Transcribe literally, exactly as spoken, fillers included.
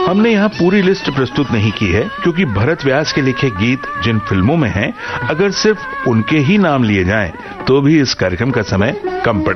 हमने यहाँ पूरी लिस्ट प्रस्तुत नहीं की है क्योंकि भरत व्यास के लिखे गीत जिन फिल्मों में हैं, अगर सिर्फ उनके ही नाम लिए जाएं तो भी इस कार्यक्रम का समय कम पड़ेगा।